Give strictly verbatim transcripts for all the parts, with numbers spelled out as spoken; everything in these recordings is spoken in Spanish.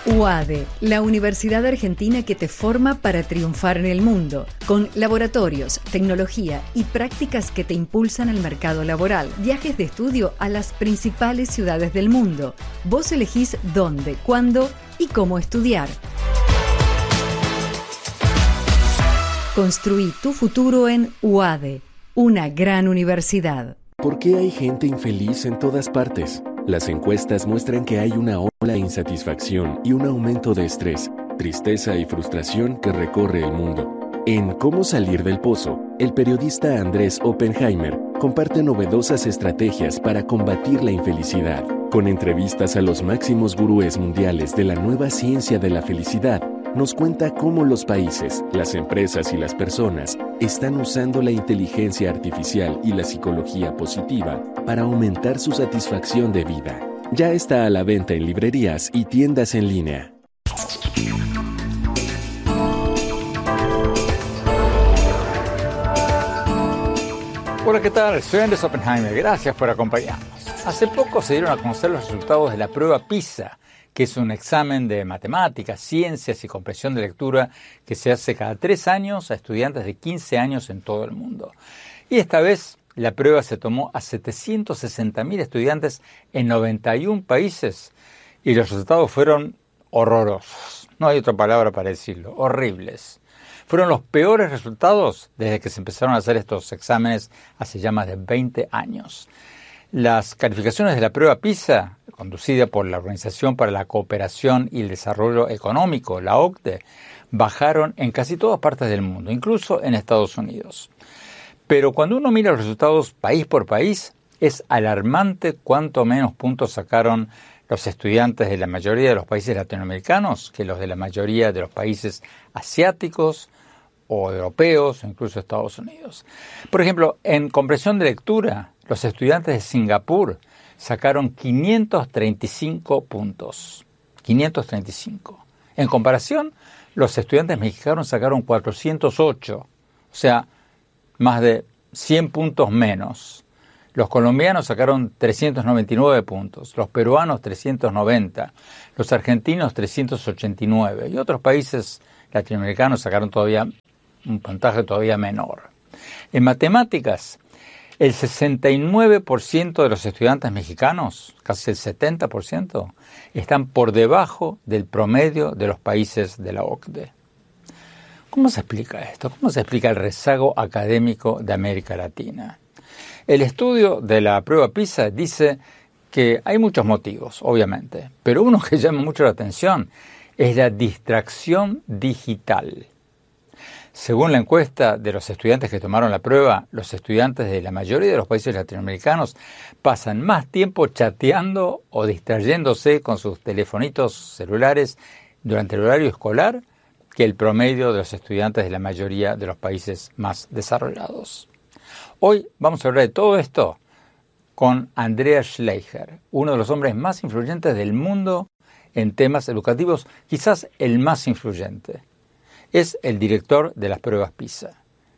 U A D E, la universidad argentina que te forma para triunfar en el mundo, con laboratorios, tecnología y prácticas que te impulsan al mercado laboral, viajes de estudio a las principales ciudades del mundo. Vos elegís dónde, cuándo y cómo estudiar. Construí tu futuro en U A D E, una gran universidad. ¿Por qué hay gente infeliz en todas partes? Las encuestas muestran que hay una ola de insatisfacción y un aumento de estrés, tristeza y frustración que recorre el mundo. En Cómo salir del pozo, el periodista Andrés Oppenheimer comparte novedosas estrategias para combatir la infelicidad. Con entrevistas a los máximos gurúes mundiales de la nueva ciencia de la felicidad, nos cuenta cómo los países, las empresas y las personas están usando la inteligencia artificial y la psicología positiva para aumentar su satisfacción de vida. Ya está a la venta en librerías y tiendas en línea. Hola, ¿qué tal? Soy Andrés Oppenheimer. Gracias por acompañarnos. Hace poco se dieron a conocer los resultados de la prueba PISA, que es un examen de matemáticas, ciencias y comprensión de lectura que se hace cada tres años a estudiantes de quince años en todo el mundo. Y esta vez la prueba se tomó a setecientos sesenta mil estudiantes en noventa y un países y los resultados fueron horrorosos. No hay otra palabra para decirlo, horribles. Fueron los peores resultados desde que se empezaron a hacer estos exámenes hace ya más de veinte años. Las calificaciones de la prueba PISA, conducida por la Organización para la Cooperación y el Desarrollo Económico, la O C D E, bajaron en casi todas partes del mundo, incluso en Estados Unidos. Pero cuando uno mira los resultados país por país, es alarmante cuánto menos puntos sacaron los estudiantes de la mayoría de los países latinoamericanos que los de la mayoría de los países asiáticos o europeos o incluso Estados Unidos. Por ejemplo, en comprensión de lectura, los estudiantes de Singapur sacaron quinientos treinta y cinco puntos. quinientos treinta y cinco. En comparación, los estudiantes mexicanos sacaron cuatrocientos ocho, o sea, más de cien puntos menos. Los colombianos sacaron trescientos noventa y nueve puntos, los peruanos trescientos noventa, los argentinos trescientos ochenta y nueve y otros países latinoamericanos sacaron todavía un puntaje todavía menor. En matemáticas, el sesenta y nueve por ciento de los estudiantes mexicanos, casi el setenta por ciento, están por debajo del promedio de los países de la O C D E. ¿Cómo se explica esto? ¿Cómo se explica el rezago académico de América Latina? El estudio de la prueba PISA dice que hay muchos motivos, obviamente, pero uno que llama mucho la atención es la distracción digital. Según la encuesta de los estudiantes que tomaron la prueba, los estudiantes de la mayoría de los países latinoamericanos pasan más tiempo chateando o distrayéndose con sus telefonitos celulares durante el horario escolar que el promedio de los estudiantes de la mayoría de los países más desarrollados. Hoy vamos a hablar de todo esto con Andreas Schleicher, uno de los hombres más influyentes del mundo en temas educativos, quizás el más influyente. Es el director de las pruebas PISA.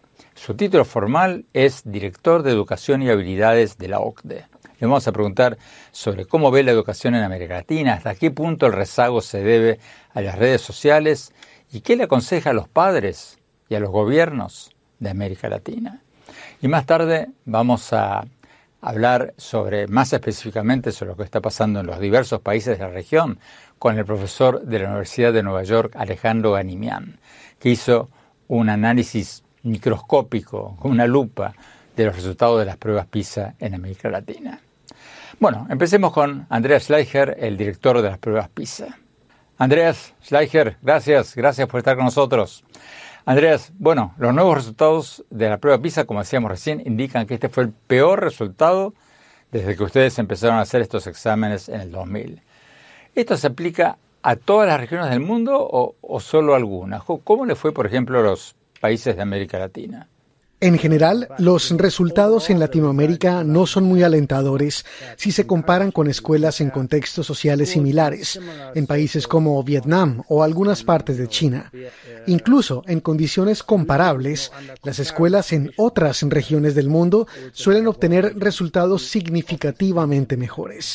Su título formal es Director de Educación y Habilidades de la O C D E. Le vamos a preguntar sobre cómo ve la educación en América Latina, hasta qué punto el rezago se debe a las redes sociales y qué le aconseja a los padres y a los gobiernos de América Latina. Y más tarde vamos a hablar sobre, más específicamente sobre lo que está pasando en los diversos países de la región con el profesor de la Universidad de Nueva York, Alejandro Ganimian, que hizo un análisis microscópico, con una lupa, de los resultados de las pruebas PISA en América Latina. Bueno, empecemos con Andreas Schleicher, el director de las pruebas PISA. Andreas Schleicher, gracias, gracias por estar con nosotros. Andreas, bueno, los nuevos resultados de la prueba PISA, como decíamos recién, indican que este fue el peor resultado desde que ustedes empezaron a hacer estos exámenes en el dos mil. ¿Esto se aplica a todas las regiones del mundo o, o solo a algunas? ¿Cómo le fue, por ejemplo, a los países de América Latina? En general, los resultados en Latinoamérica no son muy alentadores si se comparan con escuelas en contextos sociales similares, en países como Vietnam o algunas partes de China. Incluso en condiciones comparables, las escuelas en otras regiones del mundo suelen obtener resultados significativamente mejores.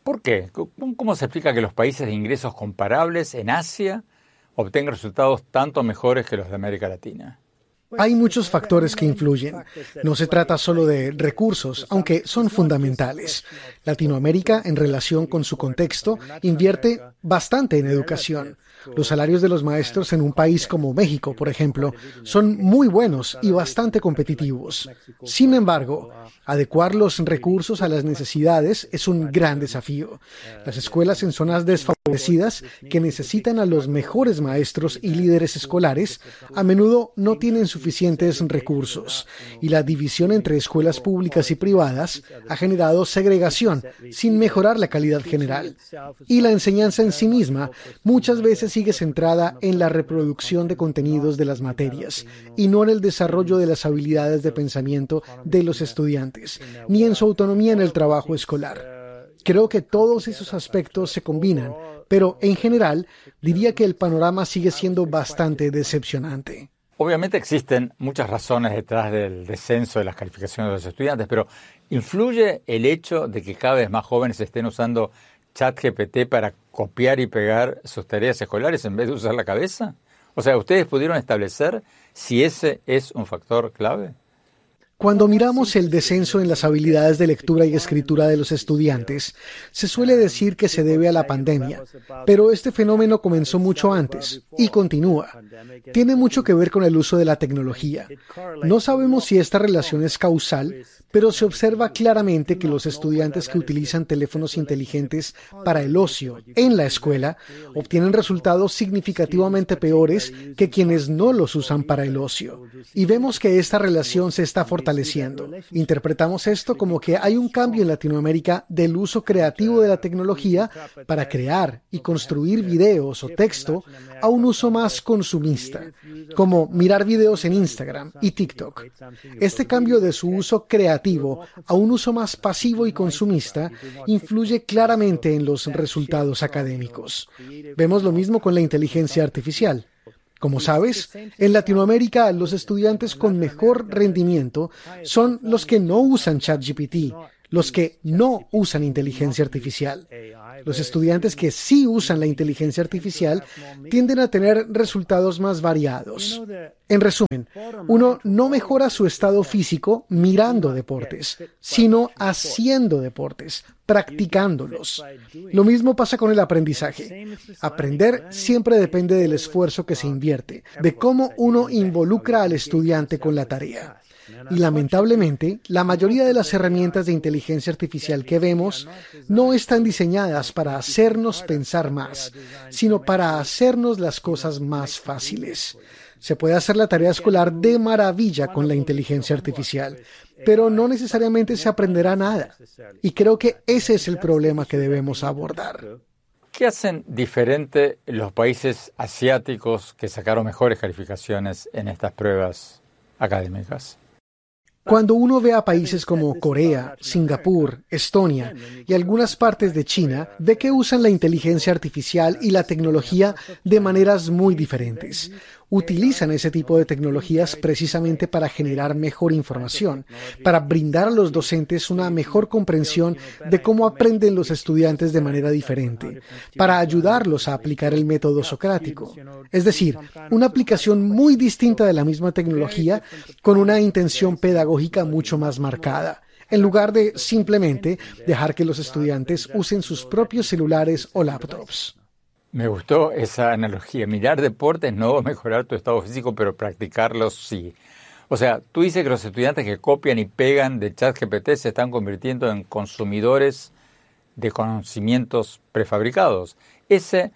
¿Por qué? ¿Cómo se explica que los países de ingresos comparables en Asia obtengan resultados tanto mejores que los de América Latina? Hay muchos factores que influyen. No se trata solo de recursos, aunque son fundamentales. Latinoamérica, en relación con su contexto, invierte bastante en educación. Los salarios de los maestros en un país como México, por ejemplo, son muy buenos y bastante competitivos. Sin embargo, adecuar los recursos a las necesidades es un gran desafío. Las escuelas en zonas desfavorecidas, que necesitan a los mejores maestros y líderes escolares, a menudo no tienen suficientes recursos, y la división entre escuelas públicas y privadas ha generado segregación sin mejorar la calidad general. Y la enseñanza en sí misma muchas veces sigue centrada en la reproducción de contenidos de las materias y no en el desarrollo de las habilidades de pensamiento de los estudiantes, ni en su autonomía en el trabajo escolar. Creo que todos esos aspectos se combinan, pero en general diría que el panorama sigue siendo bastante decepcionante. Obviamente existen muchas razones detrás del descenso de las calificaciones de los estudiantes, pero ¿influye el hecho de que cada vez más jóvenes estén usando ChatGPT para copiar y pegar sus tareas escolares en vez de usar la cabeza? O sea, ¿ustedes pudieron establecer si ese es un factor clave? Cuando miramos el descenso en las habilidades de lectura y escritura de los estudiantes, se suele decir que se debe a la pandemia, pero este fenómeno comenzó mucho antes y continúa. Tiene mucho que ver con el uso de la tecnología. No sabemos si esta relación es causal, pero se observa claramente que los estudiantes que utilizan teléfonos inteligentes para el ocio en la escuela obtienen resultados significativamente peores que quienes no los usan para el ocio. Y vemos que esta relación se está fortaleciendo. Interpretamos esto como que hay un cambio en Latinoamérica del uso creativo de la tecnología para crear y construir videos o texto a un uso más consumista, como mirar videos en Instagram y TikTok. Este cambio de su uso creativo a un uso más pasivo y consumista influye claramente en los resultados académicos. Vemos lo mismo con la inteligencia artificial. Como sabes, en Latinoamérica los estudiantes con mejor rendimiento son los que no usan ChatGPT, los que no usan inteligencia artificial. Los estudiantes que sí usan la inteligencia artificial tienden a tener resultados más variados. En resumen, uno no mejora su estado físico mirando deportes, sino haciendo deportes, practicándolos. Lo mismo pasa con el aprendizaje. Aprender siempre depende del esfuerzo que se invierte, de cómo uno involucra al estudiante con la tarea. Y lamentablemente, la mayoría de las herramientas de inteligencia artificial que vemos no están diseñadas para hacernos pensar más, sino para hacernos las cosas más fáciles. Se puede hacer la tarea escolar de maravilla con la inteligencia artificial, pero no necesariamente se aprenderá nada. Y creo que ese es el problema que debemos abordar. ¿Qué hacen diferente los países asiáticos que sacaron mejores calificaciones en estas pruebas académicas? Cuando uno ve a países como Corea, Singapur, Estonia y algunas partes de China, ve que usan la inteligencia artificial y la tecnología de maneras muy diferentes. Utilizan ese tipo de tecnologías precisamente para generar mejor información, para brindar a los docentes una mejor comprensión de cómo aprenden los estudiantes de manera diferente, para ayudarlos a aplicar el método socrático. Es decir, una aplicación muy distinta de la misma tecnología con una intención pedagógica mucho más marcada, en lugar de simplemente dejar que los estudiantes usen sus propios celulares o laptops. Me gustó esa analogía. Mirar deportes no va a mejorar tu estado físico, pero practicarlos sí. O sea, tú dices que los estudiantes que copian y pegan de ChatGPT se están convirtiendo en consumidores de conocimientos prefabricados. ¿Ese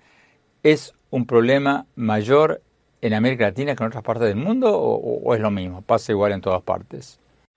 es un problema mayor en América Latina que en otras partes del mundo o, o es lo mismo? ¿Pasa igual en todas partes?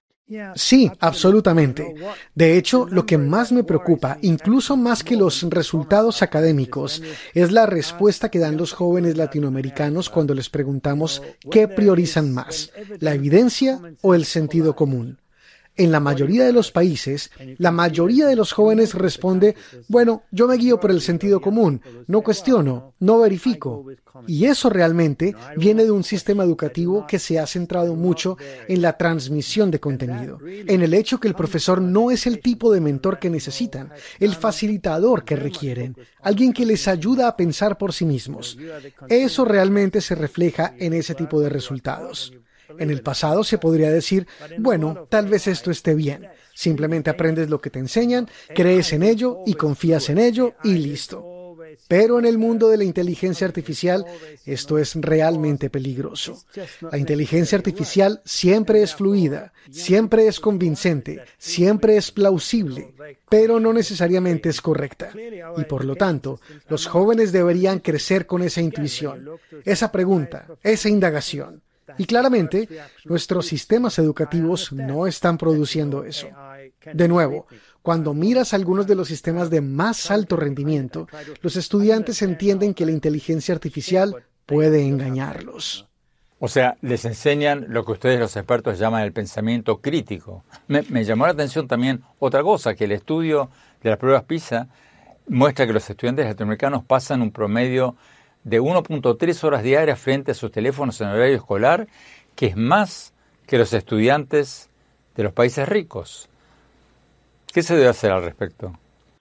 Sí, absolutamente. De hecho, lo que más me preocupa, incluso más que los resultados académicos, es la respuesta que dan los jóvenes latinoamericanos cuando les preguntamos qué priorizan más, la evidencia o el sentido común. En la mayoría de los países, la mayoría de los jóvenes responde, bueno, yo me guío por el sentido común, no cuestiono, no verifico. Y eso realmente viene de un sistema educativo que se ha centrado mucho en la transmisión de contenido, en el hecho que el profesor no es el tipo de mentor que necesitan, el facilitador que requieren, alguien que les ayuda a pensar por sí mismos. Eso realmente se refleja en ese tipo de resultados. En el pasado se podría decir, bueno, tal vez esto esté bien. Simplemente aprendes lo que te enseñan, crees en ello y confías en ello y listo. Pero en el mundo de la inteligencia artificial, esto es realmente peligroso. La inteligencia artificial siempre es fluida, siempre es convincente, siempre es plausible, pero no necesariamente es correcta. Y por lo tanto, los jóvenes deberían crecer con esa intuición, esa pregunta, esa indagación. Y claramente, nuestros sistemas educativos no están produciendo eso. De nuevo, cuando miras algunos de los sistemas de más alto rendimiento, los estudiantes entienden que la inteligencia artificial puede engañarlos. O sea, les enseñan lo que ustedes los expertos llaman el pensamiento crítico. Me, me llamó la atención también otra cosa, que el estudio de las pruebas PISA muestra que los estudiantes latinoamericanos pasan un promedio de uno punto tres horas diarias frente a sus teléfonos en horario escolar, que es más que los estudiantes de los países ricos. ¿Qué se debe hacer al respecto?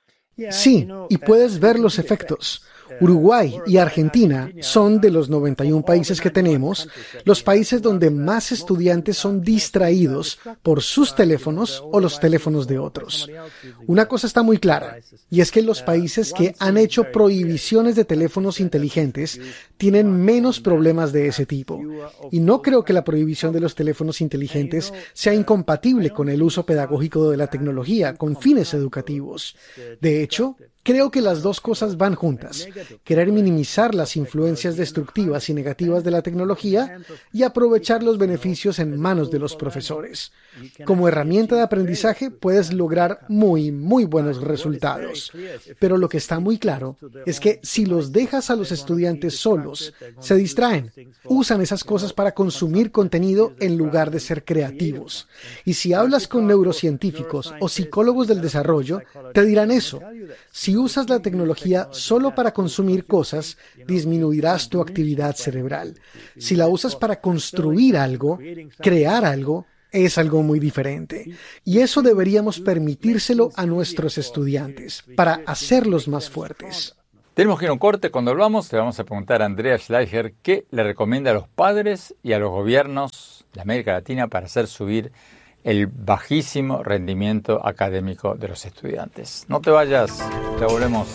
Sí, y puedes ver los efectos. Uruguay y Argentina son, de los noventa y uno países que tenemos, los países donde más estudiantes son distraídos por sus teléfonos o los teléfonos de otros. Una cosa está muy clara, y es que los países que han hecho prohibiciones de teléfonos inteligentes tienen menos problemas de ese tipo. Y no creo que la prohibición de los teléfonos inteligentes sea incompatible con el uso pedagógico de la tecnología con fines educativos. De hecho, creo que las dos cosas van juntas. Querer minimizar las influencias destructivas y negativas de la tecnología y aprovechar los beneficios en manos de los profesores. Como herramienta de aprendizaje puedes lograr muy, muy buenos resultados. Pero lo que está muy claro es que si los dejas a los estudiantes solos, se distraen. Usan esas cosas para consumir contenido en lugar de ser creativos. Y si hablas con neurocientíficos o psicólogos del desarrollo, te dirán eso. Si usas la tecnología solo para consumir cosas, disminuirás tu actividad cerebral. Si la usas para construir algo, crear algo, es algo muy diferente. Y eso deberíamos permitírselo a nuestros estudiantes, para hacerlos más fuertes. Tenemos que ir a un corte. Cuando volvamos, le vamos a preguntar a Andrea Schleicher qué le recomienda a los padres y a los gobiernos de América Latina para hacer subir el bajísimo rendimiento académico de los estudiantes. No te vayas, ya volvemos.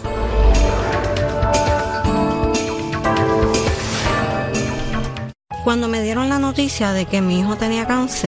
Cuando me dieron la noticia de que mi hijo tenía cáncer,